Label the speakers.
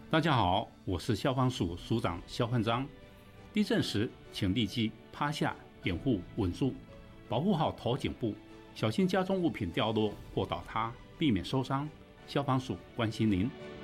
Speaker 1: 大家好，我是消防署署长肖焕章。地震时，请立即趴下，掩护稳住，保护好头颈部，小心家中物品掉落或倒塌，避免受伤。消防署关心您。